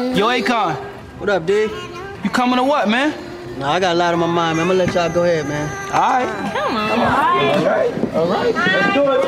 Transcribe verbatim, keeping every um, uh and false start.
Yo, Akon. What up, D? You coming to what, man? No, I got a lot on my mind, man. I'm gonna let y'all go ahead, man. All right. Come on. All right. All right. All right. Let's do it.